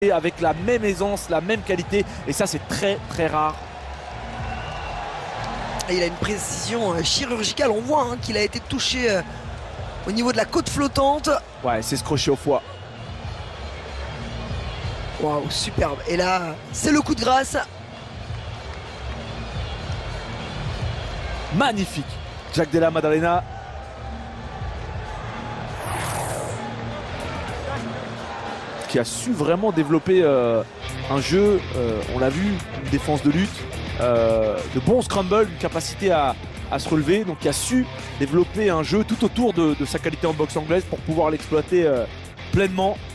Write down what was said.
avec la même aisance, la même qualité, et ça c'est très très rare. Et il a une précision chirurgicale, on voit hein, qu'il a été touché au niveau de la côte flottante. Ouais, c'est ce crochet au foie. Waouh, superbe. Et là, c'est le coup de grâce. Magnifique, Jack Della Maddalena. Qui a su vraiment développer un jeu, on l'a vu, une défense de lutte, de bons scrambles, une capacité à se relever, donc qui a su développer un jeu tout autour de sa qualité en boxe anglaise pour pouvoir l'exploiter pleinement.